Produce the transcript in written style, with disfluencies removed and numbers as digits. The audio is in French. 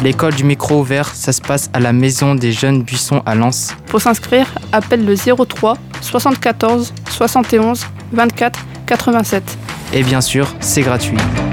L'école du micro ouvert, ça se passe à la Maison des Jeunes Buissons à Lens. Pour s'inscrire, appelle le 03 74 71 24 87. Et bien sûr, c'est gratuit.